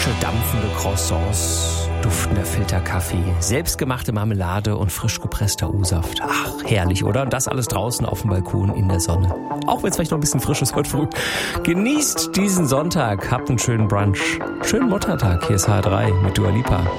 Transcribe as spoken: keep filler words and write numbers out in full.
Frische, dampfende Croissants, duftender Filterkaffee, selbstgemachte Marmelade und frisch gepresster O-Saft. Ach, herrlich, oder? Und das alles draußen auf dem Balkon in der Sonne. Auch wenn es vielleicht noch ein bisschen frisch ist heute früh. Genießt diesen Sonntag, habt einen schönen Brunch. Schönen Muttertag, hier ist H drei mit Dua Lipa.